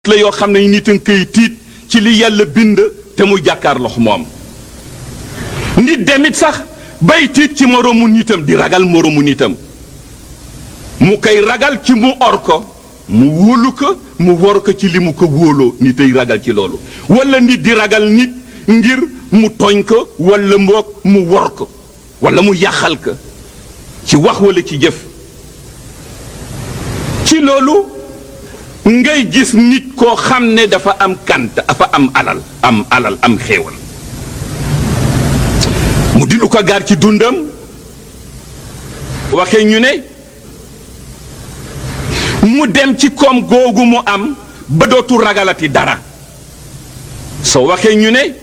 la yoo xam ne nit a koy tiit ci li yàlla bind te mu jàkkaarloo moom nit demit sax bay tiit ci moroomu nitam di ragal moroomu nitam mu koy ragal ci mu or ko mu wóolu ko mu wor ko ci li mu ko wóoloo nit ay ragal ci loolu wala nit di ragal nit ngir mu tooñ ko wala mboog mu wor ko wala mu yàqal ko ci wax wala ci jëf ci loolu ngay gis nit koo xam ne dafa am kant dafa am alal am xéewal mu di lu ko gaar ci dundam waxee ñu ne mu dem ci koom googu mu am ba dootu ragalati dara soo waxee ñu ne